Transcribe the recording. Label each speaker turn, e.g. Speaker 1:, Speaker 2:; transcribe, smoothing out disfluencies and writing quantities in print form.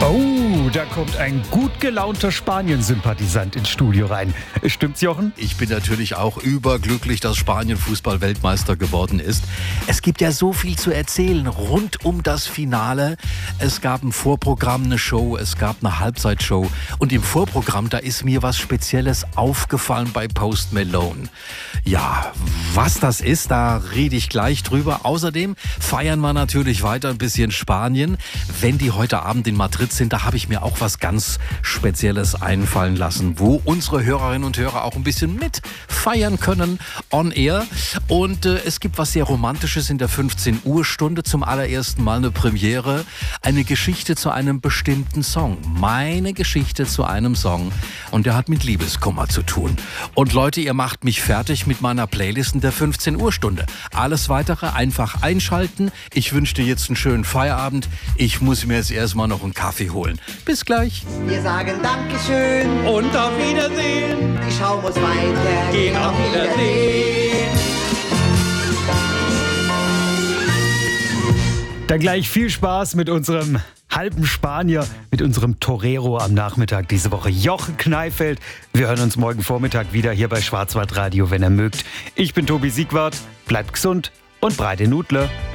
Speaker 1: Oh, da kommt ein gut gelaunter Spanien-Sympathisant ins Studio rein. Stimmt's, Jochen?
Speaker 2: Ich bin natürlich auch überglücklich, dass Spanien Fußball-Weltmeister geworden ist. Es gibt ja so viel zu erzählen rund um das Finale. Es gab ein Vorprogramm, eine Show, es gab eine Halbzeitshow. Und im Vorprogramm, da ist mir was Spezielles aufgefallen bei Post Malone. Ja, was das ist, da rede ich gleich drüber. Außerdem feiern wir natürlich weiter ein bisschen Spanien. Wenn die heute Abend in Madrid sind, da habe ich mir auch was ganz Spezielles einfallen lassen, wo unsere Hörerinnen und Hörer auch ein bisschen mit feiern können on air. Und es gibt was sehr Romantisches in der 15 Uhr Stunde, zum allerersten Mal eine Premiere, eine Geschichte zu einem bestimmten Song. Meine Geschichte zu einem Song, und der hat mit Liebeskummer zu tun. Und Leute, ihr macht mich fertig mit meiner Playlist in der 15 Uhr Stunde. Alles Weitere einfach einschalten. Ich wünsche dir jetzt einen schönen Feierabend. Ich muss mir jetzt erstmal noch einen Kaffee holen. Bis gleich.
Speaker 3: Wir sagen Dankeschön
Speaker 4: Und auf Wiedersehen.
Speaker 3: Die Schau muss weitergehen.
Speaker 4: Auf Wiedersehen.
Speaker 1: Dann gleich viel Spaß mit unserem halben Spanier, mit unserem Torero am Nachmittag diese Woche, Jochen Kneifeld. Wir hören uns morgen Vormittag wieder hier bei Schwarzwaldradio, wenn ihr mögt. Ich bin Tobi Siegwart, bleibt gesund und breite Nudler.